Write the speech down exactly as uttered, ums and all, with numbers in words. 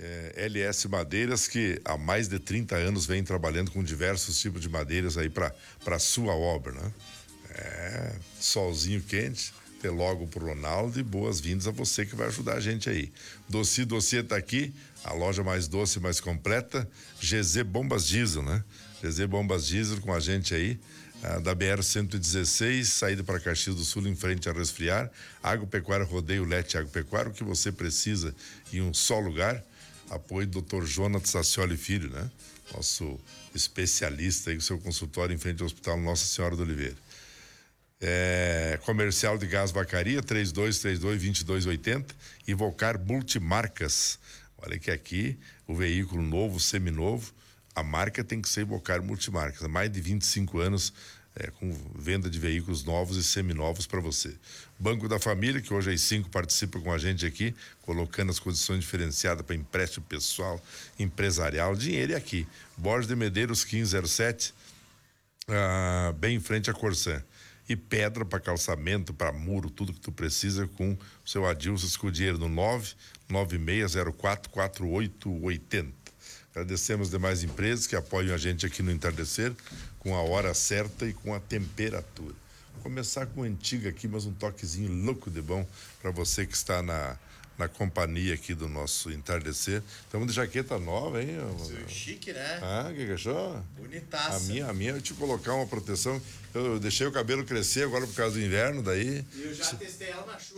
É, L S Madeiras, que há mais de trinta anos vem trabalhando com diversos tipos de madeiras aí para a sua obra, né? É, solzinho quente, até logo pro Ronaldo e boas-vindas a você que vai ajudar a gente aí. Doce Doce tá aqui, a loja mais doce e mais completa, G Z Bombas Diesel, né? G Z Bombas Diesel com a gente aí, ah, da B R cento e dezesseis, saída para Caxias do Sul, em frente a Resfriar, Agropecuária Rodeio Lete Agropecuário, o que você precisa em um só lugar. Apoio do doutor Jonas Sacioli Filho, né? Nosso especialista aí com seu consultório em frente ao Hospital Nossa Senhora do Oliveira. É, comercial de gás Vacaria, três dois três dois, dois dois oito zero, e Vocar Multimarcas. Olha que aqui o veículo novo, seminovo, a marca tem que ser Vocar Multimarcas. Há mais de vinte e cinco anos é, com venda de veículos novos e seminovos para você. Banco da Família, que hoje às cinco participa com a gente aqui, colocando as condições diferenciadas para empréstimo pessoal, empresarial, dinheiro é aqui. Borges de Medeiros quinze zero sete, ah, bem em frente à Corsã. E pedra para calçamento, para muro, tudo que tu precisa com o seu Adilson Escudeiro no nove nove seis zero quatro quatro oito oito zero. Agradecemos demais empresas que apoiam a gente aqui no Entardecer com a hora certa e com a temperatura. Vou começar com antiga aqui, mas um toquezinho louco de bom para você que está na na companhia aqui do nosso Entardecer. Estamos de jaqueta nova, hein? Chique, né? Ah, que que achou? Bonitaça. A minha, a minha, eu te colocar uma proteção. Eu deixei o cabelo crescer agora por causa do inverno, daí. E eu já testei ela na chuva.